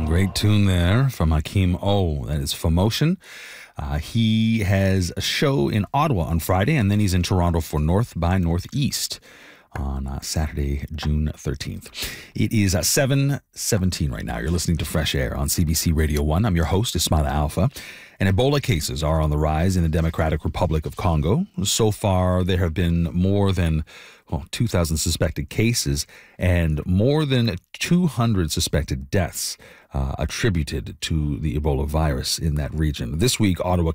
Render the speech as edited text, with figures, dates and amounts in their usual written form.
Great tune there from Hakeem O. That is Fomotion. He has a show in Ottawa on Friday, and then he's in Toronto for North by Northeast on Saturday, June 13th. It is 7:17 right now. You're listening to Fresh Air on CBC Radio 1. I'm your host, Ismaila Alpha. And Ebola cases are on the rise in the Democratic Republic of Congo. So far, there have been more than 2,000 suspected cases and more than 200 suspected deaths attributed to the Ebola virus in that region. This week, Ottawa